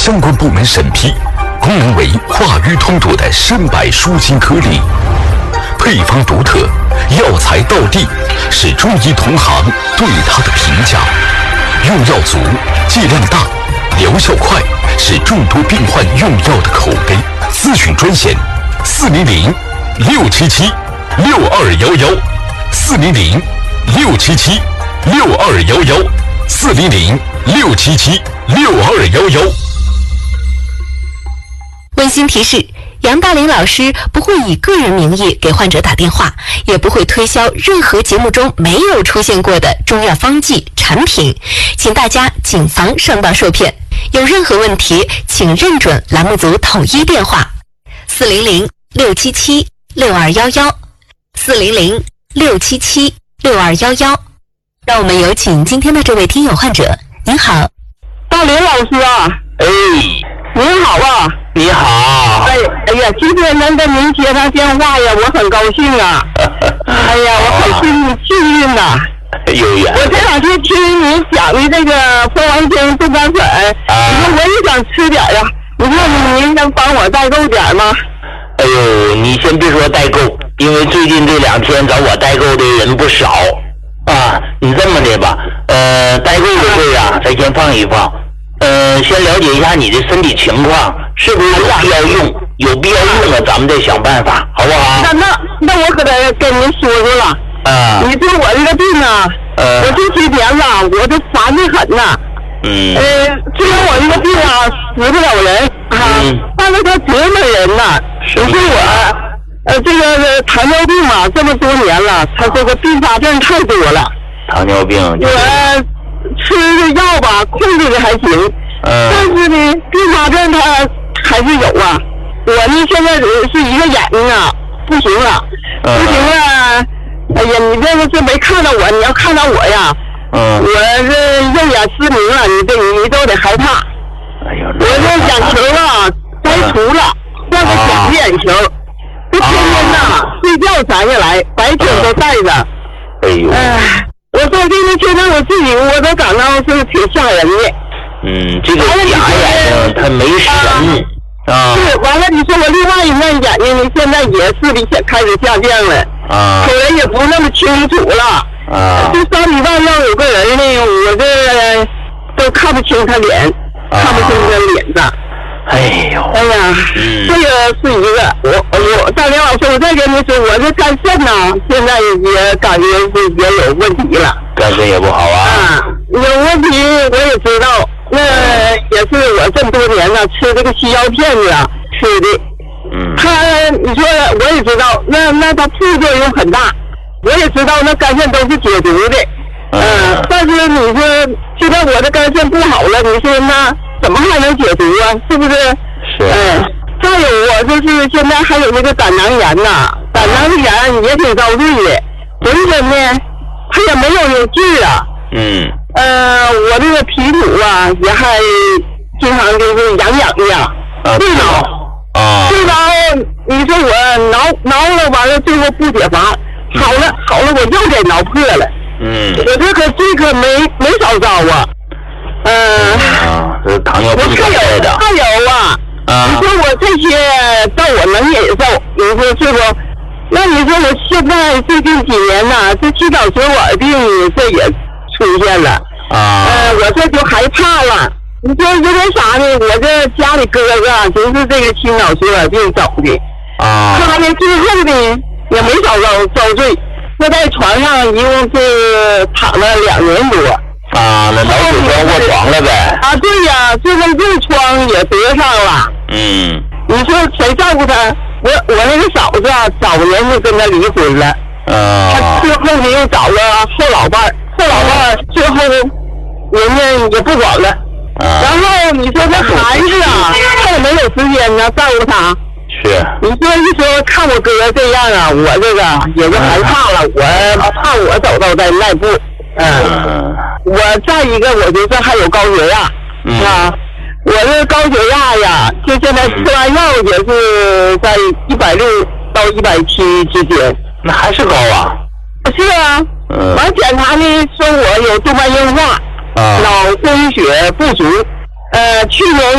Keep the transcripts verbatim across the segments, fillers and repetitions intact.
相关部门审批，功能为化瘀通堵的深百舒筋颗粒，配方独特，药材到地，是中医同行对它的评价。用药足，剂量大，疗效快，是众多病患用药的口碑。咨询专线：四零零六七七六二幺幺，四零零六七七六二幺幺，四零零六七七六二幺幺。 温馨提示：杨大林老师不会以个人名义给患者打电话，也不会推销任何节目中没有出现过的中药方剂产品，请大家谨防上当受骗。有任何问题，请认准栏目组统一电话：四零零六七七六二幺幺，四零零六七七六二幺幺。让我们有请今天的这位听友患者。您好， 大林老师啊。 哎， 您好啊。 你好。 哎哎呀，今天能跟您接上电话呀，我很高兴啊。哎呀，我很幸幸运呐。 有缘。 我这两天听您讲的这个蜂王精冻干粉， 啊， 你说我也想吃点呀，你说您能帮我代购点吗？ 哎呦，你先别说代购，因为最近这两天找我代购的人不少啊。你这么的吧，呃，代购的事啊，咱先放一放。呃，先了解一下你的身体情况，是不是有必要用？有必要用了，咱们再想办法，好不好？ 那那那我可得跟您说说了。 啊。 你说我这个病啊，呃，我这几年了，我都烦得很呐。 嗯。 呃，虽然我这个病啊死不了人啊，嗯、但是它折磨人呐。你说我，呃，这个糖尿病嘛，这么多年了，它这个并发症太多了。 糖尿病。 我吃的药吧，控制的还行。嗯。但是呢，并发症它还是有啊。我呢，现在是一个眼睛啊，不行了，不行了。哎呀，你这个是没看到我，你要看到我呀，嗯，我这肉眼失明了，你这你都得害怕。 哎呀， 我这眼球啊摘除了，换个假眼球，这天天呐睡觉摘下来，白天都戴着。 哎呦， 哎，我说这个现在我自己我都感到是挺吓人的。 嗯，这个假眼睛它没神。啊， 是，完了，你说我另外一面眼睛呢，现在也视力开始下降了，啊，口人也不那么清楚了，啊，这山里万要有个人呢，我这都看不清他脸，啊、看不清他脸子。 哎呦， 哎呀，嗯、这个是一个，我我大林老师，我再跟你说，我这肝肾呢，现在也感觉是也有问题了， 肝肾也不好啊， 啊，有问题我也知道。那也是我这么多年了吃这个西药片子啊吃的，嗯，他你说我也知道，那那它副作用很大，我也知道那肝肾都是解毒的，嗯、呃，但是你说现在我的肝肾不好了，你说那怎么还能解毒啊？是不是？ 是。 嗯，再有我就是现在还有那个胆囊炎呐、啊，胆囊炎也挺遭罪的，浑身呢它也没有有劲啊， 嗯。 呃，我这个皮肤啊，也还经常就是痒痒的， 啊， 对挠， 啊， 对挠，你说我挠挠了，完了最后不解乏，好了好了，我又给挠破了， 嗯， 我这可这可没没少招啊，呃， 啊，这是糖尿病还有的， 还有啊，啊，你说我这些到我能忍受，你说是不？那你说我现在最近几年呐、啊，这气管血管病这也出现了。啊，呃，我这就害怕了。你说因为啥呢？我这家里哥哥就是这个心脑血管病走的，啊，他呢最后呢也没少遭遭罪，他在床上一共是躺了两年多。 啊，那脑血栓卧床了呗？ 啊，对呀，这个痔疮也得上了。 嗯， 你说谁照顾他？我我那个嫂子啊，早年就跟他离婚了。啊，他最后呢又找了后老伴儿，后老伴儿最后人家也不管了。啊，然后你说那孩子啊，他也没有时间呢照顾他。 是。 你说一说看我哥这样啊，我这个也就害怕了，我怕我走到在那步。嗯。我再一个，我就是还有高血压。嗯。啊，我这高血压呀，就现在吃完药也是在一百六到一百七之间。 那还是高啊。 是啊。嗯。完检查呢，说我有动脉硬化。啊，脑供血不足，呃，去年一检查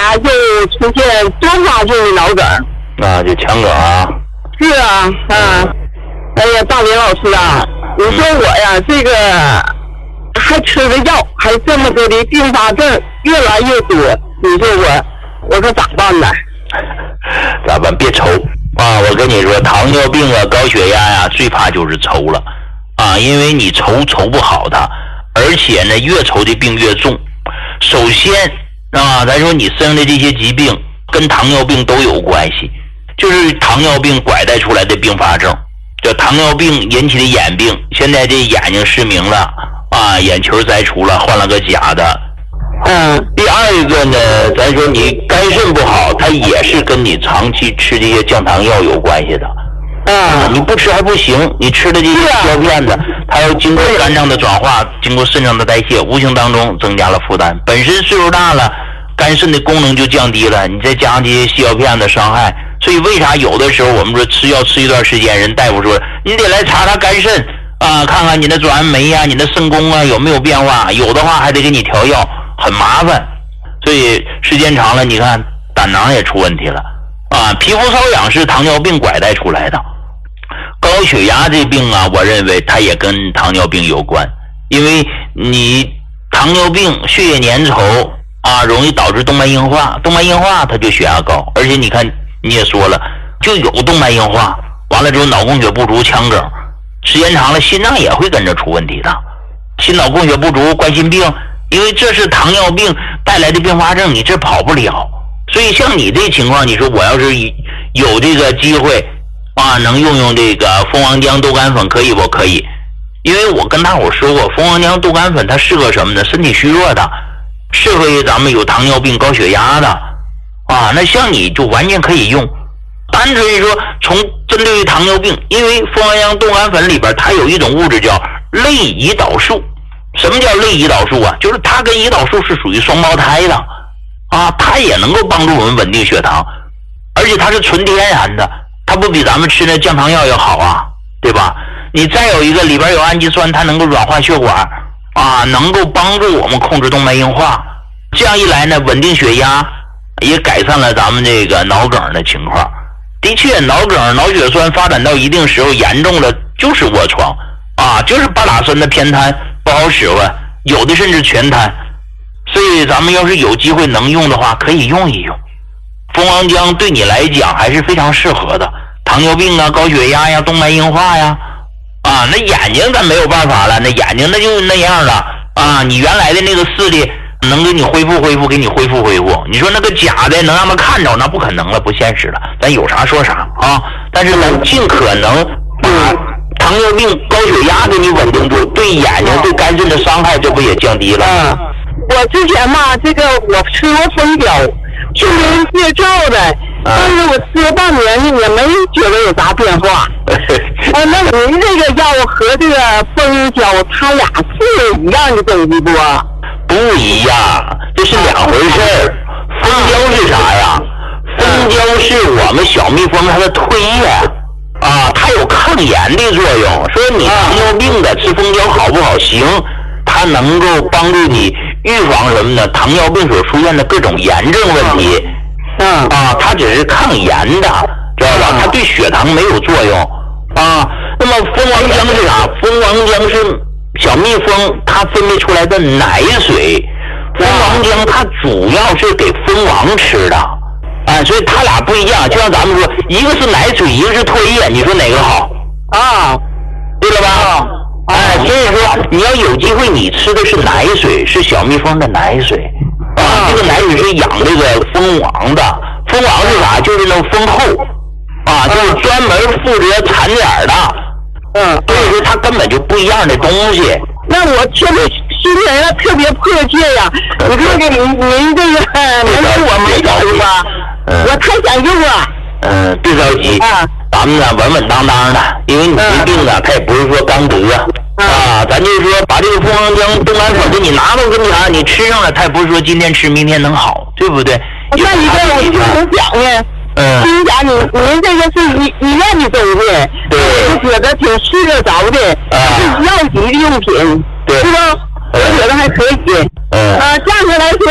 呀又出现多发性的脑梗。 啊，就腔梗啊。 是啊，啊，哎呀，大林老师啊，你说我呀，嗯、这个还吃着药，还这么多的并发症越来越多，你说我我可咋办呢？ 咋办？别愁啊！我跟你说，糖尿病啊、高血压呀、啊，最怕就是愁了啊，因为你愁愁不好它，而且呢，越愁的病越重。首先啊，咱说你生的这些疾病跟糖尿病都有关系。就是糖尿病拐带出来的并发症，叫糖尿病引起的眼病，现在这眼睛失明了啊，眼球摘除了，换了个假的。嗯，第二一个呢，咱说你肝肾不好，它也是跟你长期吃这些降糖药有关系的。嗯，你不吃还不行，你吃的这些胶片子，它要经过肝脏的转化，经过肾脏的代谢，无形当中增加了负担。本身岁数大了，肝肾的功能就降低了，你再加上这些细胶片的伤害。所以为啥有的时候我们说吃药吃一段时间，人大夫说你得来查查肝肾啊，看看你的转氨酶啊、你的肾功啊有没有变化，有的话还得给你调药，很麻烦。所以时间长了，你看胆囊也出问题了啊。皮肤瘙痒是糖尿病拐带出来的，高血压这病啊，我认为它也跟糖尿病有关，因为你糖尿病血液粘稠啊，容易导致动脉硬化，动脉硬化它就血压高，而且你看。你也说了，就有动脉硬化，完了之后脑供血不足、腔梗，时间长了心脏也会跟着出问题的，心脑供血不足、冠心病，因为这是糖尿病带来的并发症，你这跑不了。所以像你这情况，你说我要是有这个机会啊，能用用这个蜂王浆豆苷粉可以不可以？因为我跟大伙说过，蜂王浆豆苷粉它适合什么呢？身体虚弱的，适合于咱们有糖尿病、高血压的。啊，那像你就完全可以用，单纯说从针对于糖尿病，因为蜂王浆豆苷粉里边它有一种物质叫类胰岛素。什么叫类胰岛素啊？就是它跟胰岛素是属于双胞胎的啊，它也能够帮助我们稳定血糖，而且它是纯天然的，它不比咱们吃的降糖药要好啊，对吧？你再有一个里边有氨基酸，它能够软化血管啊，能够帮助我们控制动脉硬化，这样一来呢，稳定血压。也改善了咱们这个脑梗的情况。的确，脑梗、脑血栓发展到一定时候严重了，就是卧床啊，就是半拉身的偏瘫，不好使唤，有的甚至全瘫。所以咱们要是有机会能用的话，可以用一用。蜂王浆对你来讲还是非常适合的。糖尿病啊、高血压呀、动脉硬化呀，啊，那眼睛咱没有办法了，那眼睛那就那样了啊，你原来的那个视力。能给你恢复恢复，给你恢复恢复。你说那个假的能让他们看着，那不可能了，不现实了。咱有啥说啥啊！但是咱尽可能把糖尿病、高血压给你稳定住，对眼睛、对肝肾的伤害，这不也降低了？ 嗯，我之前嘛，这个我吃过蜂胶，去年介绍的，但是我吃了半年也没觉得有啥变化。啊，那您这个药和这个蜂胶，它俩是一样的东西不？ 不一样，这是两回事儿。蜂胶是啥呀？蜂胶是我们小蜜蜂它的唾液啊，它有抗炎的作用。说你糖尿病的吃蜂胶好不好？行，它能够帮助你预防什么呢？糖尿病所出现的各种炎症问题。嗯啊，它只是抗炎的，知道吧？它对血糖没有作用啊。那么蜂王浆是啥？蜂王浆是小蜜蜂它分泌出来的奶水，蜂王浆它主要是给蜂王吃的，啊，所以它俩不一样。就像咱们说，一个是奶水，一个是唾液，你说哪个好？啊，对了吧？哎，所以说你要有机会，你吃的是奶水，是小蜜蜂的奶水，啊，这个奶水是养这个蜂王的。蜂王是啥？就是那蜂后，啊，就是专门负责产点的。嗯，所以说它根本就不一样的东西。 那我特别心里特别迫切呀！你说给您您这个能给我买点吧？嗯，我太想用了。 嗯，别着急啊，咱们呢稳稳当当的，因为你这病啊，它也不是说刚得啊，咱就说把这个蜂王浆豆苷粉给你拿到跟前，你吃上了，它也不是说今天吃明天能好，对不对？ 那一个我就能讲呢。嗯，听讲你您这个是医医院的东西，我就觉得挺适合着的，是药级的用品，对吧？我觉得还可以。嗯，啊，价格来说呢，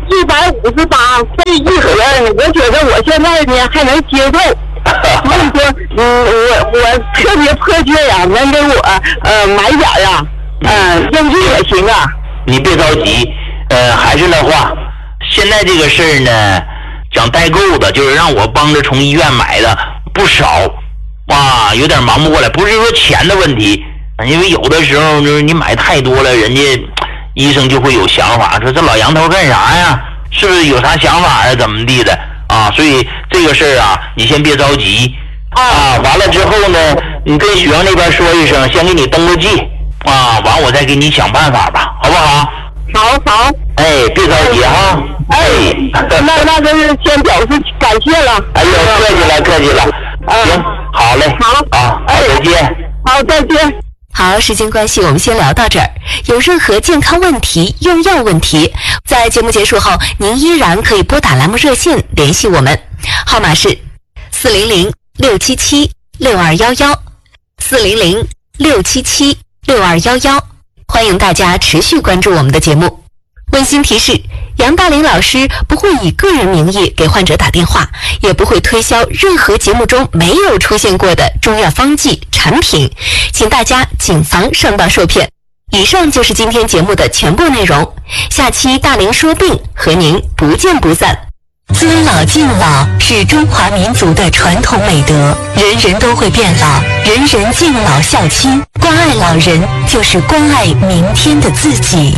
一百五十八这一盒，我觉得我现在呢还能接受。所以说，嗯，我我特别迫切呀，能给我呃买点啊，嗯，应急也行啊。 你别着急，呃，还是那话，现在这个事儿呢，讲代购的，就是让我帮着从医院买的不少，哇，有点忙不过来。不是说钱的问题，因为有的时候就是你买太多了，人家医生就会有想法，说这老杨头干啥呀？是不是有啥想法啊？怎么地的啊？所以这个事儿啊，你先别着急啊。完了之后呢，你跟许阳那边说一声，先给你登个记啊，完我再给你想办法吧，好不好？ 好好。 哎，别着急哈。 哎，那那就是先表示感谢了。 哎呦，客气了，客气了。行，好嘞。 好啊，好，再见。 好，再见。 好，时间关系，我们先聊到这儿。有任何健康问题、用药问题，在节目结束后，您依然可以拨打栏目热线联系我们，号码是四零零六七七六二幺幺，四零零六七七六二幺幺。欢迎大家持续关注我们的节目。温馨提示：杨大林老师不会以个人名义给患者打电话，也不会推销任何节目中没有出现过的中药方剂产品，请大家谨防上当受骗。以上就是今天节目的全部内容，下期大林说病和您不见不散。尊老敬老是中华民族的传统美德，人人都会变老，人人敬老孝亲，关爱老人就是关爱明天的自己。